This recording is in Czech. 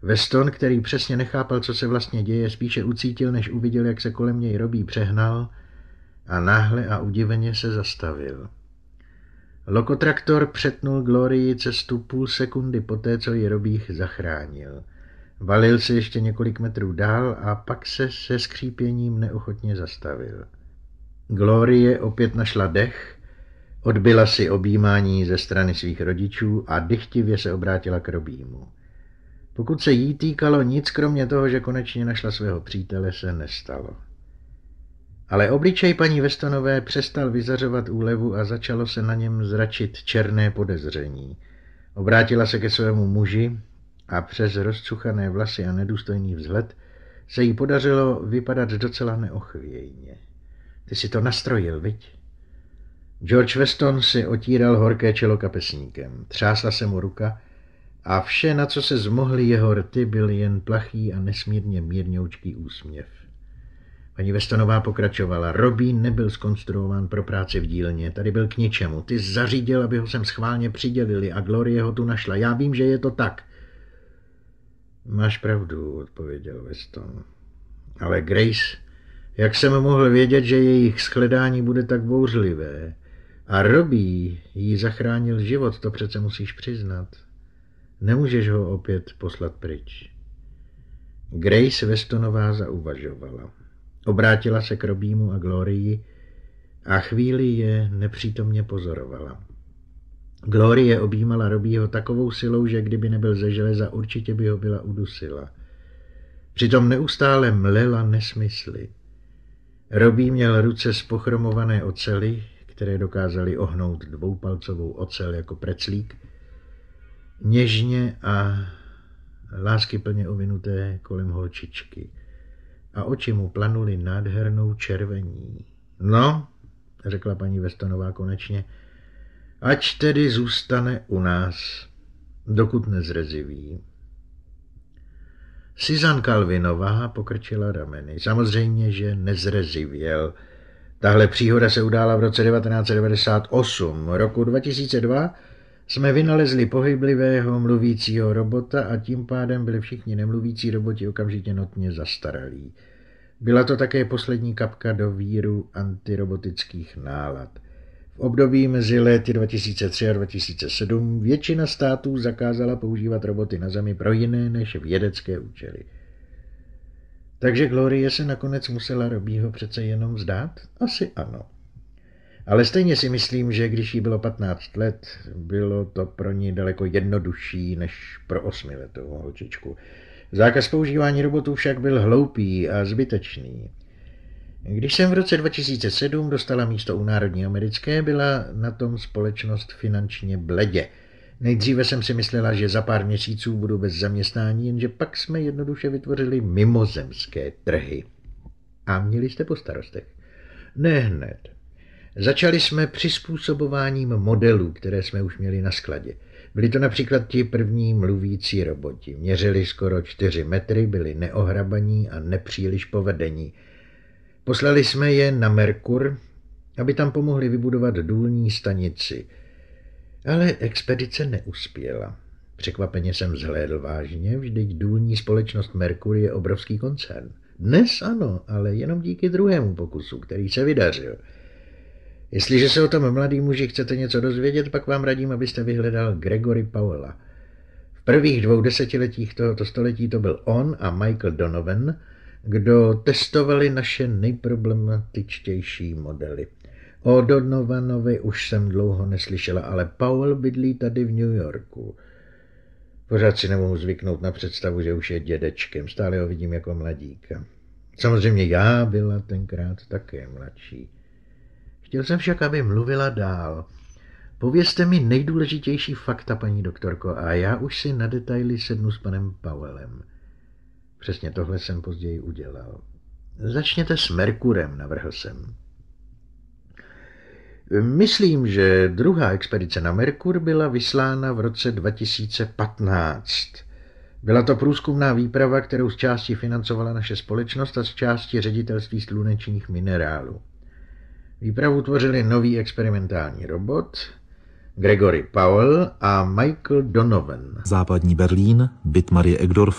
Weston, který přesně nechápal, co se vlastně děje, spíše ucítil, než uviděl, jak se kolem něj Robbie přehnal a náhle a udiveně se zastavil. Lokotraktor přetnul Glorii cestu půl sekundy poté, co ji Robbie zachránil. Valil se ještě několik metrů dál a pak se skřípěním neochotně zastavil. Glorie opět našla dech, odbyla si objímání ze strany svých rodičů a dychtivě se obrátila k Robbiemu. Pokud se jí týkalo, nic kromě toho, že konečně našla svého přítele, se nestalo. Ale obličej paní Westonové přestal vyzařovat úlevu a začalo se na něm zračit černé podezření. Obrátila se ke svému muži a přes rozcuchané vlasy a nedůstojný vzhled se jí podařilo vypadat docela neochvějně. Ty si to nastrojil, viď? George Weston si otíral horké čelo kapesníkem. Třásla se mu ruka a vše, na co se zmohly jeho rty, byl jen plachý a nesmírně mírňoučký úsměv. Paní Westonová pokračovala. Robbie nebyl zkonstruován pro práci v dílně, tady byl k ničemu. Ty zařídil, aby ho sem schválně přidělili a Glorie ho tu našla. Já vím, že je to tak. Máš pravdu, odpověděl Weston. Ale Grace, jak jsem mohl vědět, že jejich shledání bude tak bouřlivé? A Robbie jí zachránil život, to přece musíš přiznat. Nemůžeš ho opět poslat pryč. Grace Westonová zauvažovala. Obrátila se k Robbiemu a Glorii a chvíli je nepřítomně pozorovala. Glorie objímala Robbieho takovou silou, že kdyby nebyl ze železa, určitě by ho byla udusila. Přitom neustále mlela nesmysly. Robbie měl ruce z pochromované oceli, které dokázaly ohnout dvoupalcovou ocel jako preclík, něžně a láskyplně ovinuté kolem holčičky. A oči mu planuly nádhernou červení. No, řekla paní Westonová konečně, ať tedy zůstane u nás, dokud nezreziví. Susan Calvinová pokrčila rameny. Samozřejmě, že nezrezivěl. Tahle příhoda se udála v roce 1998. Roku 2002 jsme vynalezli pohyblivého mluvícího robota a tím pádem byli všichni nemluvící roboti okamžitě notně zastaralí. Byla to také poslední kapka do víru antirobotických nálad. V období mezi léty 2003 a 2007 většina států zakázala používat roboty na Zemi pro jiné než vědecké účely. Takže Glorie se nakonec musela Robbieho přece jenom vzdát? Asi ano. Ale stejně si myslím, že když jí bylo 15 let, bylo to pro ní daleko jednodušší než pro 8letou holčičku. Zákaz používání robotů však byl hloupý a zbytečný. Když jsem v roce 2007 dostala místo u Národní americké, byla na tom společnost finančně bledě. Nejdříve jsem si myslela, že za pár měsíců budu bez zaměstnání, jenže pak jsme jednoduše vytvořili mimozemské trhy. A měli jste po starostech? Ne hned. Začali jsme přizpůsobováním modelů, které jsme už měli na skladě. Byli to například ti první mluvící roboti. Měřili skoro 4 metry, byli neohrabaní a nepříliš povedení. Poslali jsme je na Merkur, aby tam pomohli vybudovat důlní stanici. Ale expedice neuspěla. Překvapeně jsem zhlédl vážně, vždyť důlní společnost Merkur je obrovský koncern. Dnes ano, ale jenom díky druhému pokusu, který se vydařil. Jestliže se o tom, mladý muži, chcete něco dozvědět, pak vám radím, abyste vyhledal Gregory Powella. V prvních 2 desetiletích tohoto století to byl on a Michael Donovan, kdo testovali naše nejproblematičtější modely. O Donovanovi už jsem dlouho neslyšela, ale Powell bydlí tady v New Yorku. Pořád si nemohu zvyknout na představu, že už je dědečkem, stále ho vidím jako mladíka. Samozřejmě já byla tenkrát také mladší. Chtěl jsem však, aby mluvila dál. Povězte mi nejdůležitější fakta, paní doktorko, a já už si na detaily sednu s panem Powellem. Přesně tohle jsem později udělal. Začněte s Merkurem, navrhl jsem. Myslím, že druhá expedice na Merkur byla vyslána v roce 2015. Byla to průzkumná výprava, kterou z části financovala naše společnost a z části ředitelství slunečních minerálů. Výpravu tvořili nový experimentální robot, Gregory Powell a Michael Donovan. Západní Berlín, byt Marie Egdorf.